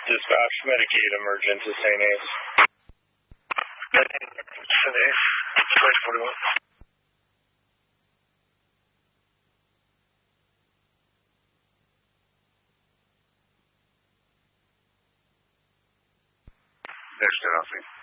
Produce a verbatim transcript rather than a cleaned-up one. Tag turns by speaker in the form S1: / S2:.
S1: Dispatch, Medicaid emergent to Saint Ace. Saint Ace, twenty forty-one. There's nothing.